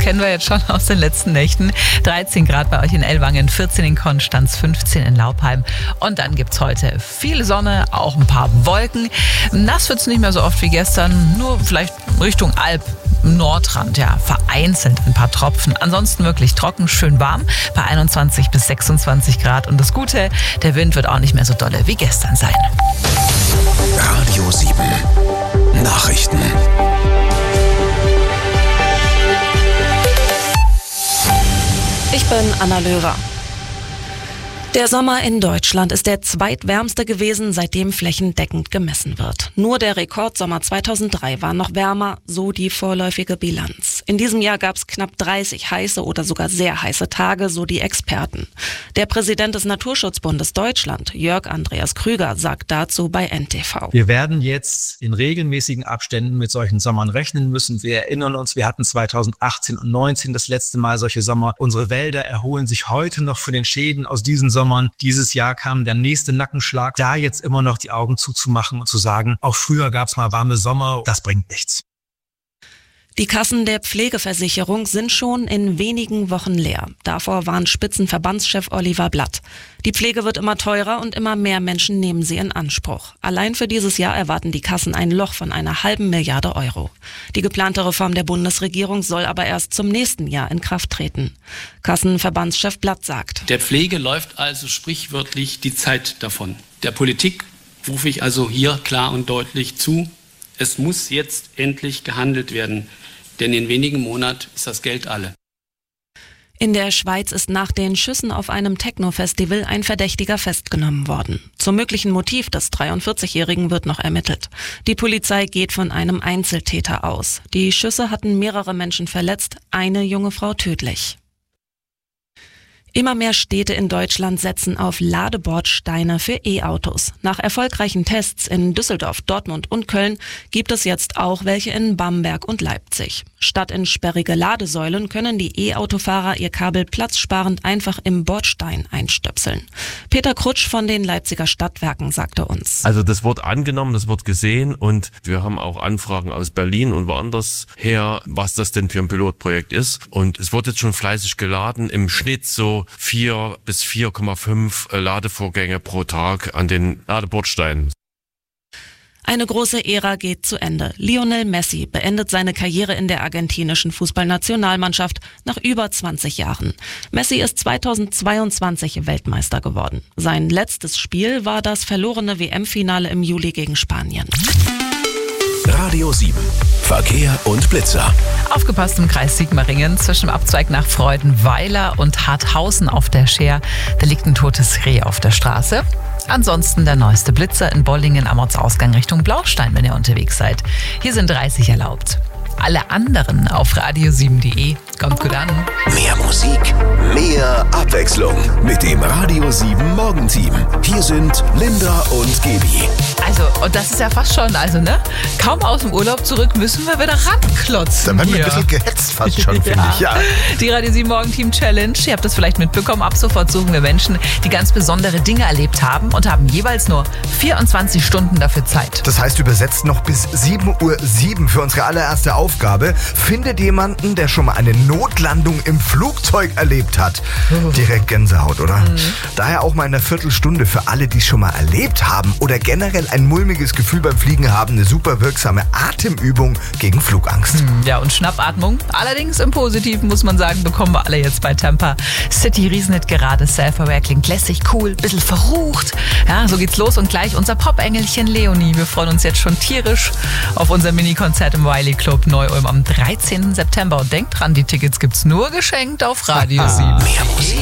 kennen wir jetzt schon aus den letzten Nächten. 13 Grad bei euch in Ellwangen, 14 in Konstanz, 15 in Laupheim. Und dann gibt's heute viel Sonne, auch ein paar Wolken. Nass wird's nicht mehr so oft wie gestern, nur vielleicht Richtung Alp. Nordrand, ja, vereinzelt ein paar Tropfen. Ansonsten wirklich trocken, schön warm bei 21 bis 26 Grad. Und das Gute, der Wind wird auch nicht mehr so dolle wie gestern sein. Radio 7 Nachrichten. Ich bin Anna Löwer. Der Sommer in Deutschland ist der zweitwärmste gewesen, seitdem flächendeckend gemessen wird. Nur der Rekordsommer 2003 war noch wärmer, so die vorläufige Bilanz. In diesem Jahr gab es knapp 30 heiße oder sogar sehr heiße Tage, so die Experten. Der Präsident des Naturschutzbundes Deutschland, Jörg Andreas Krüger, sagt dazu bei NTV. Wir werden jetzt in regelmäßigen Abständen mit solchen Sommern rechnen müssen. Wir erinnern uns, wir hatten 2018 und 2019 das letzte Mal solche Sommer. Unsere Wälder erholen sich heute noch von den Schäden aus diesen Sommern. Dieses Jahr kam der nächste Nackenschlag. Da jetzt immer noch die Augen zuzumachen und zu sagen, auch früher gab es mal warme Sommer, das bringt nichts. Die Kassen der Pflegeversicherung sind schon in wenigen Wochen leer. Davor warnt Spitzenverbandschef Oliver Blatt. Die Pflege wird immer teurer und immer mehr Menschen nehmen sie in Anspruch. Allein für dieses Jahr erwarten die Kassen ein Loch von einer halben Milliarde Euro. Die geplante Reform der Bundesregierung soll aber erst zum nächsten Jahr in Kraft treten. Kassenverbandschef Blatt sagt: Der Pflege läuft also sprichwörtlich die Zeit davon. Der Politik rufe ich also hier klar und deutlich zu: Es muss jetzt endlich gehandelt werden, denn in wenigen Monaten ist das Geld alle. In der Schweiz ist nach den Schüssen auf einem Techno-Festival ein Verdächtiger festgenommen worden. Zum möglichen Motiv des 43-Jährigen wird noch ermittelt. Die Polizei geht von einem Einzeltäter aus. Die Schüsse hatten mehrere Menschen verletzt, eine junge Frau tödlich. Immer mehr Städte in Deutschland setzen auf Ladebordsteine für E-Autos. Nach erfolgreichen Tests in Düsseldorf, Dortmund und Köln gibt es jetzt auch welche in Bamberg und Leipzig. Statt in sperrige Ladesäulen können die E-Autofahrer ihr Kabel platzsparend einfach im Bordstein einstöpseln. Peter Krutsch von den Leipziger Stadtwerken sagte uns: Also das wird angenommen, das wird gesehen und wir haben auch Anfragen aus Berlin und woanders her, was das denn für ein Pilotprojekt ist. Und es wird jetzt schon fleißig geladen, im Schnitt so 4 bis 4,5 Ladevorgänge pro Tag an den Ladebordsteinen. Eine große Ära geht zu Ende. Lionel Messi beendet seine Karriere in der argentinischen Fußballnationalmannschaft nach über 20 Jahren. Messi ist 2022 Weltmeister geworden. Sein letztes Spiel war das verlorene WM-Finale im Juli gegen Spanien. Radio 7 Verkehr und Blitzer. Aufgepasst im Kreis Sigmaringen zwischen dem Abzweig nach Freudenweiler und Harthausen auf der Scheer. Da liegt ein totes Reh auf der Straße. Ansonsten der neueste Blitzer in Bollingen am Ortsausgang Richtung Blaustein, wenn ihr unterwegs seid. Hier sind 30 erlaubt. Alle anderen auf radio7.de. Kommt gut an. Mehr Musik, mehr Abwechslung mit dem Radio 7 Morgenteam. Hier sind Linda und Gaby. Also, und das ist ja fast schon, kaum aus dem Urlaub zurück, müssen wir wieder ranklotzen. Da werden wir ein bisschen gehetzt fast schon, finde ich. Ja. Die Radio 7 Morgenteam Challenge, ihr habt das vielleicht mitbekommen, ab sofort suchen wir Menschen, die ganz besondere Dinge erlebt haben und haben jeweils nur 24 Stunden dafür Zeit. Das heißt übersetzt noch bis 7:07 Uhr für unsere allererste Aufgabe. Findet jemanden, der schon mal eine Notlandung im Flugzeug erlebt hat. Direkt Gänsehaut, oder? Daher auch mal in einer Viertelstunde für alle, die es schon mal erlebt haben oder generell ein mulmiges Gefühl beim Fliegen haben, eine super wirksame Atemübung gegen Flugangst. Ja, und Schnappatmung. Allerdings im Positiven, muss man sagen, bekommen wir alle jetzt bei Tampa City Riesenhit gerade. Self-aware klingt lässig, cool, bisschen verrucht. Ja, so geht's los und gleich unser Pop-Engelchen Leonie. Wir freuen uns jetzt schon tierisch auf unser Mini-Konzert im Wiley Club Neu-Ulm am 13. September. Und denkt dran, die Tickets gibt's nur geschenkt auf Radio 7. Mehr Musik.